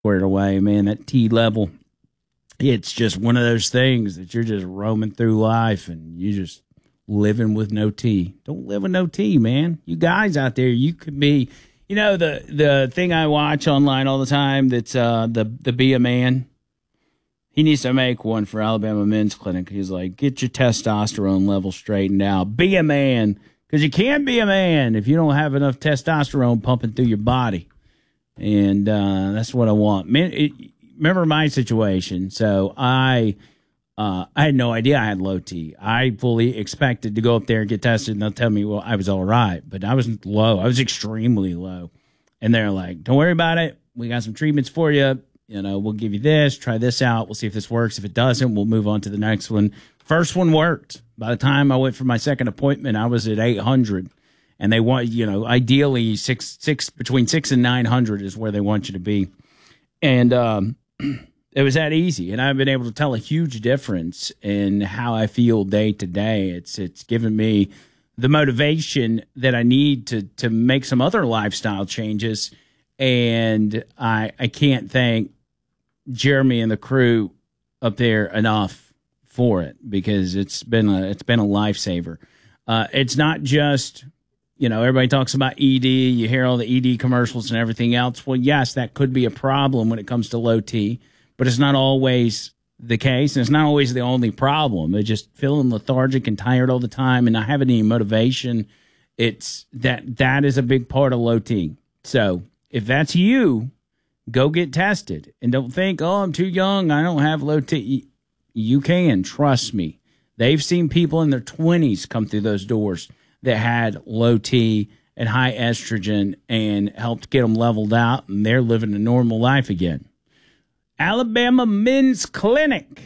squared away, man. That T level, it's just one of those things that you're just roaming through life and you just living with no T. Don't live with no T, man. You guys out there, you could be, the thing I watch online all the time that's the Be a Man. He needs to make one for Alabama Men's Clinic. He's like, get your testosterone level straightened out. Be a man. Because you can't be a man if you don't have enough testosterone pumping through your body. And that's what I want. Remember my situation. So I had no idea I had low T. I fully expected to go up there and get tested, and they'll tell me, well, I was all right. But I was low. I was extremely low. And they're like, don't worry about it. We got some treatments for you. We'll give you this. Try this out. We'll see if this works. If it doesn't, we'll move on to the next one. First one worked. By the time I went for my second appointment, I was at 800. And they want, ideally between 6 and 900 is where they want you to be. And it was that easy. And I've been able to tell a huge difference in how I feel day to day. It's given me the motivation that I need to make some other lifestyle changes. And I can't thank Jeremy and the crew up there enough for it, because it's been a lifesaver. It's not just, everybody talks about ED. You hear all the ED commercials and everything else. Well, yes, that could be a problem when it comes to low T, but it's not always the case, and it's not always the only problem. It's just feeling lethargic and tired all the time and not having any motivation. It's that is a big part of low T. So if that's you, go get tested. And don't think, oh, I'm too young, I don't have low T. You can, trust me. They've seen people in their 20s come through those doors that had low T and high estrogen and helped get them leveled out, and they're living a normal life again. Alabama Men's Clinic,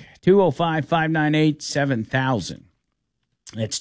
205-598-7000. That's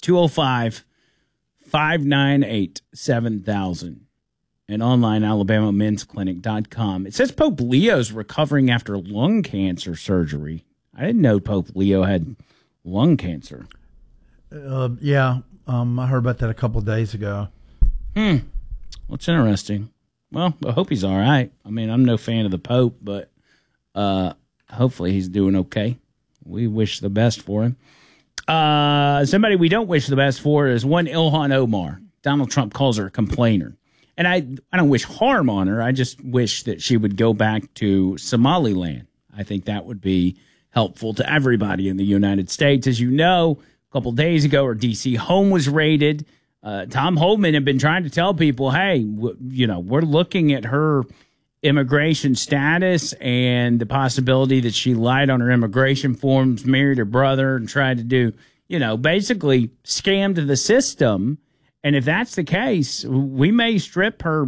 205-598-7000. And online, alabamamensclinic.com. It says Pope Leo's recovering after lung cancer surgery. I didn't know Pope Leo had lung cancer. Yeah, I heard about that a couple of days ago. Well, it's interesting. Well, I hope he's all right. I mean, I'm no fan of the Pope, but hopefully he's doing okay. We wish the best for him. Somebody we don't wish the best for is one Ilhan Omar. Donald Trump calls her a complainer. And I don't wish harm on her. I just wish that she would go back to Somaliland. I think that would be helpful to everybody in the United States. As you know, a couple of days ago, her D.C. home was raided. Tom Homan had been trying to tell people, hey, we're looking at her immigration status and the possibility that she lied on her immigration forms, married her brother, and tried to do, basically scammed the system. And if that's the case, we may strip her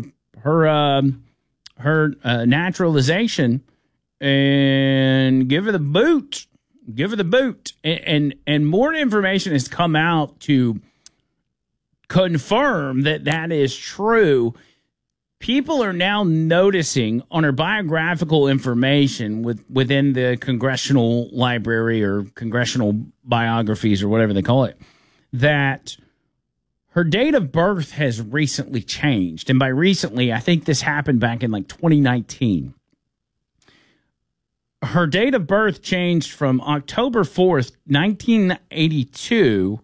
naturalization and give her the boot. Give her the boot. And more information has come out to confirm that is true. People are now noticing on her biographical information within the congressional library or congressional biographies or whatever they call it, that her date of birth has recently changed. And by recently, I think this happened back in 2019. Her date of birth changed from October 4th, 1982 to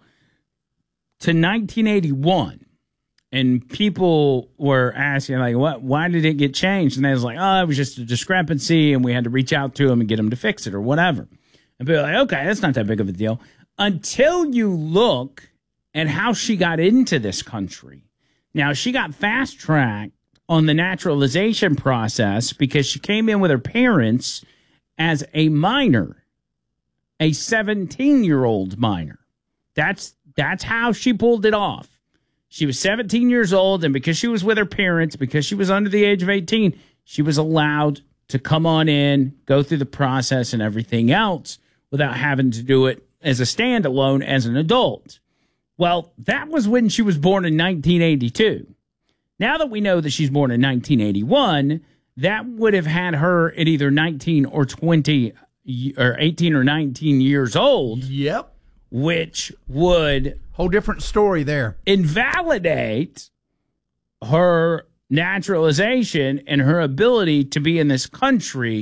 1981. And people were asking, why did it get changed? And they was like, it was just a discrepancy, and we had to reach out to them and get them to fix it or whatever. And people were like, okay, that's not that big of a deal. Until you look at how she got into this country. Now, she got fast-tracked on the naturalization process because she came in with her parents as a minor, a 17-year-old minor. That's how she pulled it off. She was 17 years old, and because she was with her parents, because she was under the age of 18, she was allowed to come on in, go through the process and everything else without having to do it as a standalone as an adult. Well, that was when she was born in 1982. Now that we know that she's born in 1981, that would have had her at either 19 or 20 or 18 or 19 years old. Yep. Which would whole different story there. Invalidate her naturalization and her ability to be in this country